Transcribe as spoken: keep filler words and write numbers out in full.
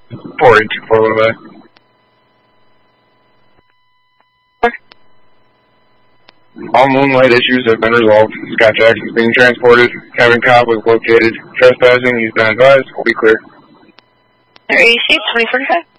four eight two four, bye. All Moonlight issues have been resolved. Scott Jackson is being transported. Kevin Cobb was located. Trespassing, he's been advised. Will be clear. Air A C, twenty forty-five.